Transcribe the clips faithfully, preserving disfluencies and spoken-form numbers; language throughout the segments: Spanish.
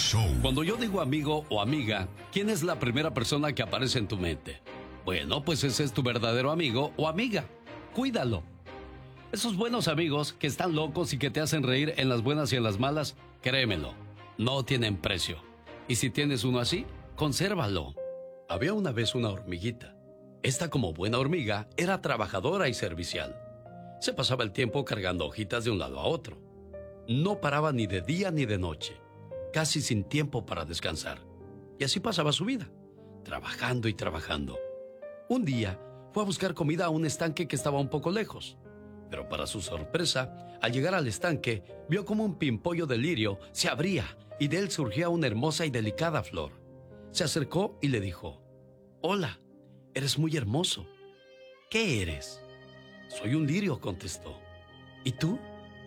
Show. Cuando yo digo amigo o amiga, ¿quién es la primera persona que aparece en tu mente? Bueno, pues ese es tu verdadero amigo o amiga. Cuídalo. Esos buenos amigos que están locos y que te hacen reír en las buenas y en las malas, créemelo, no tienen precio. Y si tienes uno así, consérvalo. Había una vez una hormiguita. Esta, como buena hormiga, era trabajadora y servicial. Se pasaba el tiempo cargando hojitas de un lado a otro. No paraba ni de día ni de noche, casi sin tiempo para descansar. Y así pasaba su vida, trabajando y trabajando. Un día fue a buscar comida a un estanque que estaba un poco lejos. Pero para su sorpresa, al llegar al estanque, vio como un pimpollo de lirio se abría y de él surgía una hermosa y delicada flor. Se acercó y le dijo: «Hola, eres muy hermoso. ¿Qué eres?» «Soy un lirio», contestó. «¿Y tú?»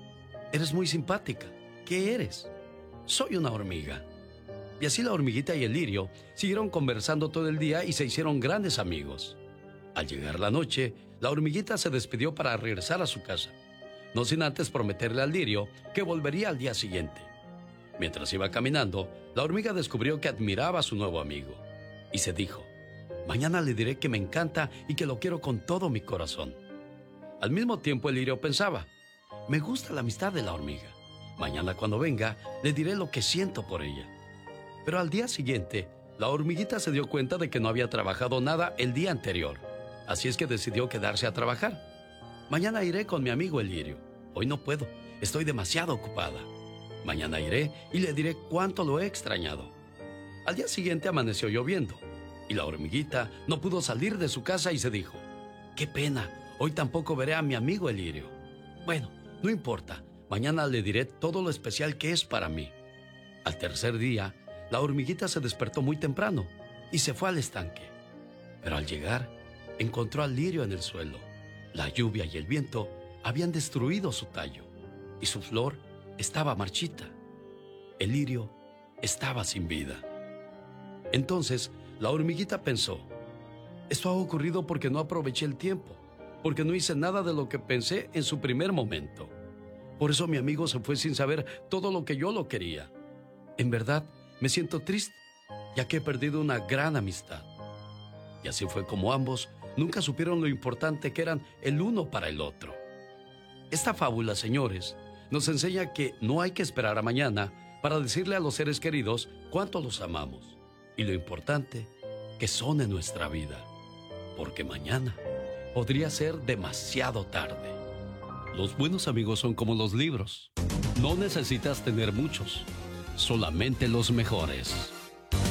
«Eres muy simpática. ¿Qué eres?» «Soy una hormiga». Y así la hormiguita y el lirio siguieron conversando todo el día y se hicieron grandes amigos. Al llegar la noche, la hormiguita se despidió para regresar a su casa, no sin antes prometerle al lirio que volvería al día siguiente. Mientras iba caminando, la hormiga descubrió que admiraba a su nuevo amigo y se dijo: «Mañana le diré que me encanta y que lo quiero con todo mi corazón». Al mismo tiempo el lirio pensaba: «Me gusta la amistad de la hormiga. Mañana cuando venga le diré lo que siento por ella». Pero al día siguiente, la hormiguita se dio cuenta de que no había trabajado nada el día anterior. Así es que decidió quedarse a trabajar. «Mañana iré con mi amigo el lirio. Hoy no puedo, estoy demasiado ocupada. Mañana iré y le diré cuánto lo he extrañado». Al día siguiente amaneció lloviendo y la hormiguita no pudo salir de su casa y se dijo: «Qué pena, hoy tampoco veré a mi amigo el lirio. Bueno, no importa, mañana le diré todo lo especial que es para mí». Al tercer día, la hormiguita se despertó muy temprano y se fue al estanque. Pero al llegar, encontró al lirio en el suelo. La lluvia y el viento habían destruido su tallo y su flor estaba marchita. El lirio estaba sin vida. Entonces, la hormiguita pensó: «Esto ha ocurrido porque no aproveché el tiempo, porque no hice nada de lo que pensé en su primer momento. Por eso mi amigo se fue sin saber todo lo que yo lo quería. En verdad, me siento triste, ya que he perdido una gran amistad». Y así fue como ambos nunca supieron lo importante que eran el uno para el otro. Esta fábula, señores, nos enseña que no hay que esperar a mañana para decirle a los seres queridos cuánto los amamos y lo importante que son en nuestra vida, porque mañana podría ser demasiado tarde. Los buenos amigos son como los libros. No necesitas tener muchos, solamente los mejores.